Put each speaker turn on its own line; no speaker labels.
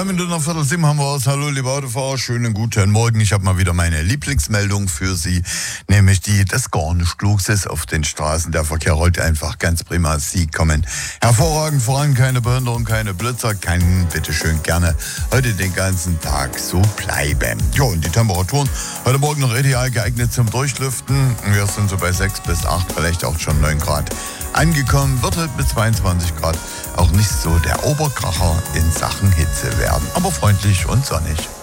Minuten nach Viertel sieben haben wir aus. Hallo, liebe Autofahrer, schönen guten Morgen. Ich habe mal wieder meine Lieblingsmeldung für Sie, nämlich die des gar nicht los ist auf den Straßen. Der Verkehr rollt einfach ganz prima. Sie kommen hervorragend voran, keine Behinderung, keine Blitzer, kann bitteschön gerne heute den ganzen Tag so bleiben. Ja, und die Temperaturen heute Morgen noch ideal geeignet zum Durchlüften. Wir sind so bei 6 bis 8, vielleicht auch schon 9 Grad angekommen. Wird heute mit 22 Grad auch nicht so der Oberkracher in Sachen Hitze werden, aber freundlich und sonnig.